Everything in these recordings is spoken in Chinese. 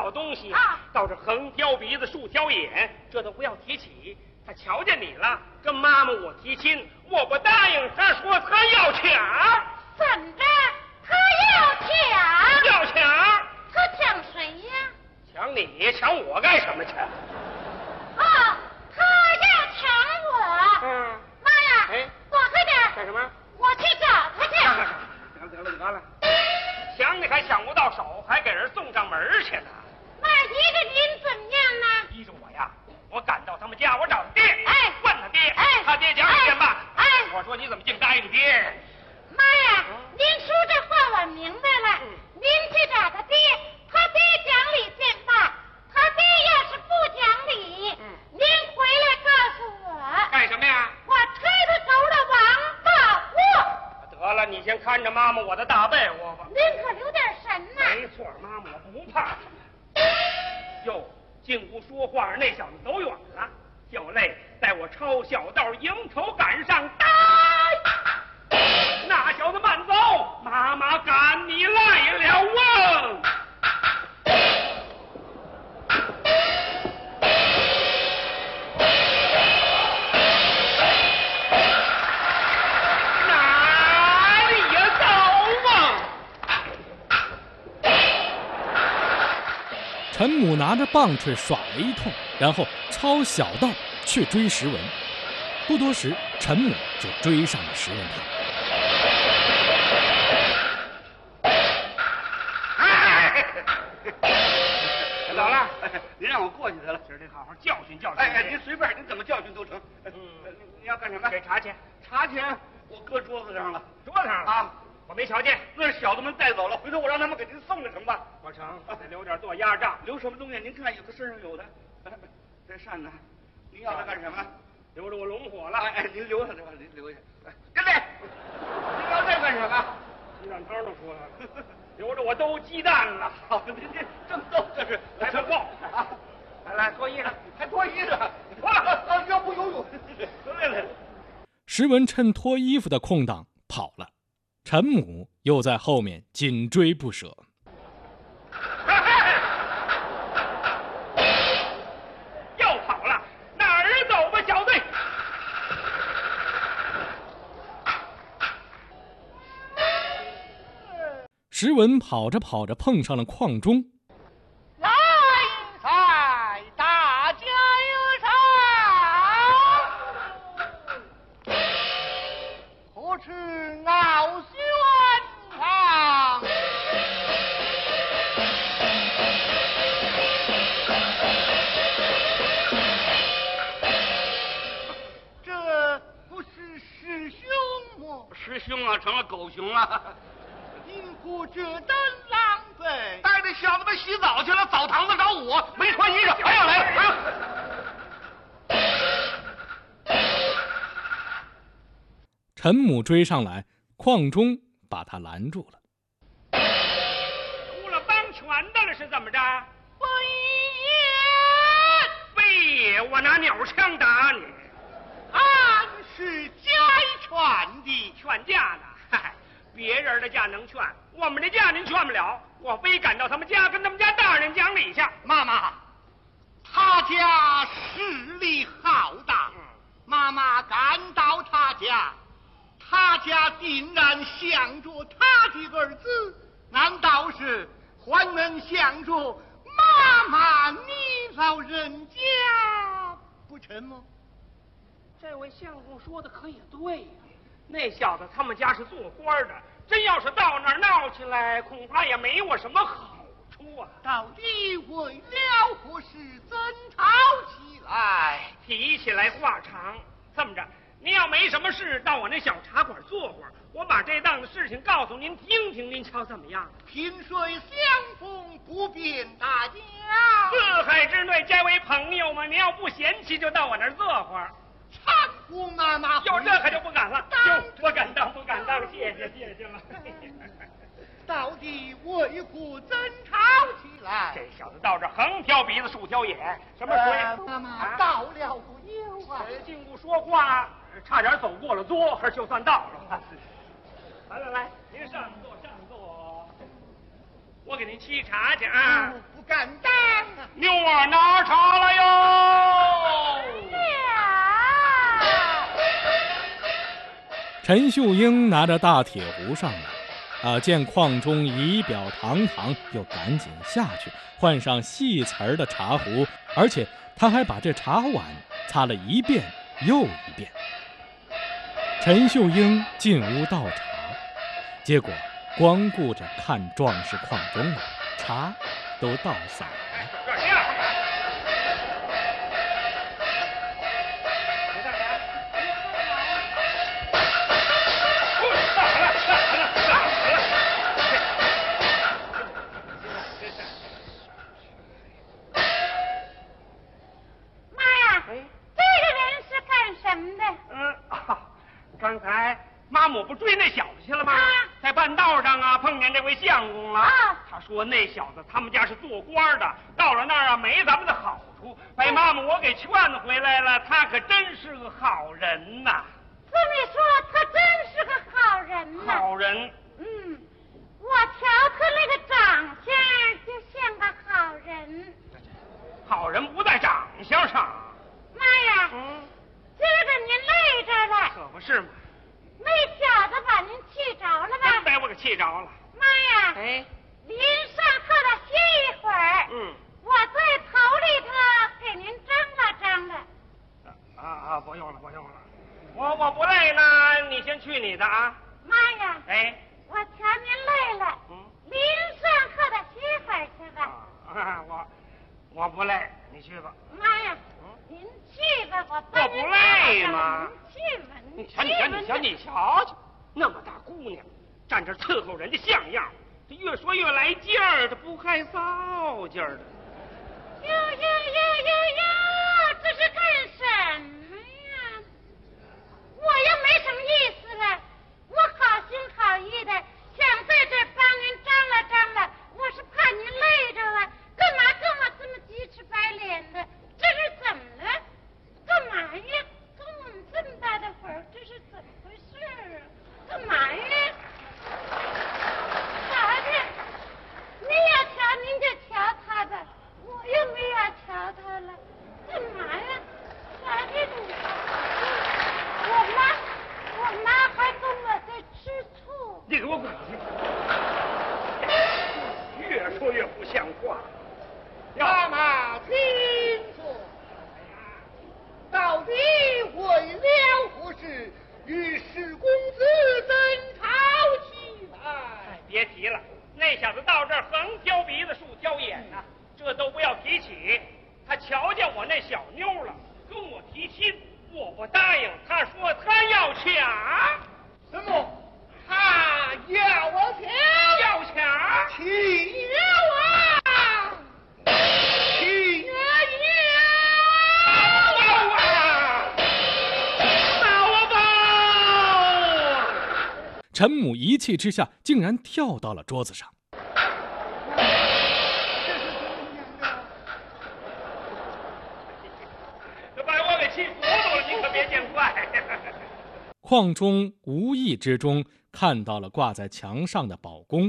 好东西啊，倒是横挑鼻子竖挑眼，这都不要提起。他瞧见你了，跟妈妈我提亲，我不答应，他说他要抢。 怎着？他要抢？ 要抢？ 他抢谁呀？ 抢你？抢我干什么去？ 啊，他要抢我。 嗯。 妈呀！ 哎， 躲开点！ 干什么？ 我去找他去。 得了，抢你还抢不到手，还给人送上门去呢。 那依着您怎么样呢？ 依着我呀，我赶到他们家，我找他爹， 哎， 问他爹， 哎， 他爹讲一遍吧。 哎， 我说你怎么净答应爹？ 妈呀，您说这话我明白了。您去找他爹，他爹讲理见罢。他爹要是不讲理，您回来告诉我。 干什么呀？ 我吹他头的王八货。 得了，你先看着妈妈我的大被窝吧。 您可留点神呐。 没错，妈妈我不怕。哟，进屋说话，那小子走远了。小泪带我抄小道，迎头赶上，呆！那小子慢走，妈妈赶你来了啊！哪里呀走啊！ 陈母拿着棒槌耍了一通，然后抄小道去追石文。不多时，陈母就追上了石文堂。 老了， 您让我过去得了， 今儿得好好教训教训。 哎，您随便，您怎么教训都成。您要干什么？ 给茶钱。 茶钱我搁桌子上了。 桌子上了啊？我没瞧见。 那是小子们带走了，回头我让他们给您送了成吧？ 不成，得留点做压账。 留什么东西？您看，有的身上有的。这扇子，您要它干什么？ 留着我龙火了。 哎，您留下这吧，您留下。跟来，您要这干什么？ 鸡蛋汤都出来了，留着我兜鸡蛋了。 好，您正逗，这是来不够啊！来脱衣裳， 还脱衣裳，要不游泳？来。 石文趁脱衣服的空档跑了，陈母又在后面紧追不舍。 又跑了，哪儿走吧，小队？ 石文跑着跑着碰上了邝中。 来财，大家有赏，何处傲轩堂？这不是师兄吗？ 师兄啊，成了狗熊了。 因何这等狼狈？ 带着小子们洗澡去了，澡堂子找我，没穿衣裳，还要来了。 陈母追上来，邝中把他拦住了。 出了帮拳的了是怎么着？ 非也，我拿鸟枪打你。 俺是家劝的， 劝架呢？嗨，别人的架能劝，我们的架您劝不了。我非赶到他们家，跟他们家大人讲理去。 妈妈，他家势力浩大，妈妈赶到他家，他家竟然想着他的儿子，难道是还能想着妈妈你老人家不成吗？ 这位相公说的可也对呀、那小子他们家是做官的，真要是到那儿闹起来，恐怕也没我什么好处啊。 到底为了何事争吵起来？ 提起来话长，这么着，您要没什么事，到我那小茶馆坐会儿，我把这档子事情告诉您听听，您瞧怎么样？ 萍水相逢不便大家， 四海之内皆为朋友嘛，您要不嫌弃，就到我那儿坐会儿。 搀扶妈妈。 哟，这可就不敢了，哟，不敢当，不敢当，谢谢了。 到底为何争吵起来？ 这小子到这横挑鼻子竖挑眼，什么水？ 妈妈到了不久啊！ 进屋说话，差点走过了桌，就算到了。来，您上座，上座。 我给您沏茶去啊。 不敢当啊。 妞儿拿茶了哟。 陈秀英拿着大铁壶上来，见邝中仪表堂堂，又赶紧下去换上细瓷的茶壶，而且他还把这茶碗擦了一遍又一遍。陈秀英进屋倒茶，结果光顾着看壮士邝中了，茶都倒洒了。 刚才妈母不追那小子去了吗？在半道上啊，碰见这位相公了。他说那小子他们家是做官的，到了那儿啊没咱们的好处，被妈母我给劝回来了。他可真是个好人呐。 这么说，他真是个好人呐。 好人。 我瞧他那个长相就像个好人。 好人不在长相上。 妈呀！今儿个您累着了， 可不是嘛。 那小子把您气着了吧？ 真被我给气着了。 妈呀！您上课了歇一会儿。我在头里头给您蒸了。 不用了。我不累呢，你先去你的啊。 妈呀！我瞧您累了。您上课的歇会儿去吧。 我不累，你去吧。 妈呀！您去吧，我不累吗？ 您去吧。 你瞧瞧，那么大姑娘，站这伺候人家像样，这越说越来劲儿，这不害臊劲儿的。 哟，这是干什么呀？我又没什么意思了，我好心好意的想在这帮您张了，我是怕您累着了，干嘛跟我这么鸡翅白脸的？这是怎么了？干嘛呀？跟我们这么大的会儿，这是怎么回事啊？干嘛呀？瞧瞧，您要瞧您就瞧他吧，我又没要瞧他了，干嘛呀？瞧这种，我妈还跟我在吃醋。 你给我滚！越说越不像话。 妈妈听说，到底为了何事与史公子争吵起来？ 别提了，那小子到这儿横挑鼻子竖挑眼呐，这都不要提起。他瞧见我那小妞了，跟我提亲，我不答应。他说他要抢。 什么？他要我抢？ 要抢？ 起了啊！ 陈母一气之下，竟然跳到了桌子上。 这把我给气糊涂了，你可别见怪。 邝中无意之中看到了挂在墙上的宝弓。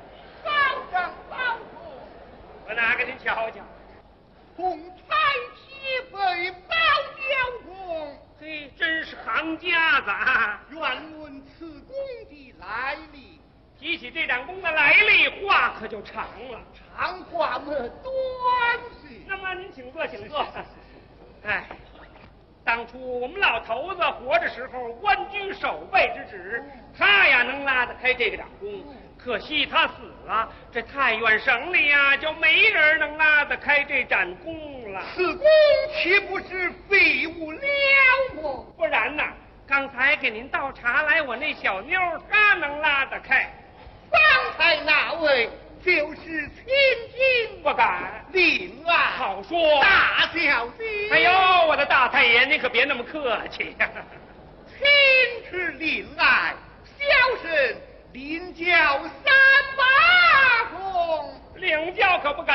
我拿给您瞧瞧。 红彩旗飞宝雕弓， 嘿，真是行家子啊！ 愿问此弓的来历。 提起这盏弓的来历，话可就长了。 长话么短些。 那么您请坐，请坐。当初我们老头子活着时候，官居守备之职，他呀能拉得开这个掌弓。可惜他死了，这太原省里呀就没人能拉得开这盏弓了。 此弓岂不是废物了吗？ 不然呐，刚才给您倒茶来，我那小妞她能拉得开。 方才那位就是千金， 不敢。 令爱好说， 大小姐。 哎呦，我的大太爷，您可别那么客气呀。 亲之令爱，小生领教3把弓。 领教可不敢。